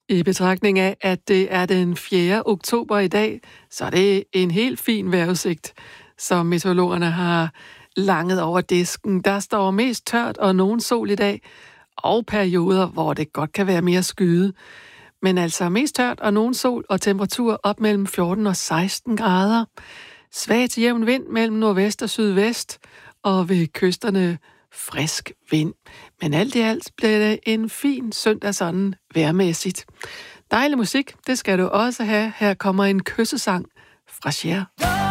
I betragtning af, at det er den 4. oktober i dag, så er det en helt fin vejrudsigt, som meteorologerne har langet over disken. Der står mest tørt og nogen sol i dag, og perioder, hvor det godt kan være mere skyde. Men altså mest tørt og nogen sol og temperatur op mellem 14 og 16 grader. Svag til jævn vind mellem nordvest og sydvest, og ved kysterne frisk vind. Men alt i alt bliver det en fin søndag sådan vejrmæssigt. Dejlig musik, det skal du også have. Her kommer en kyssesang fra Cher.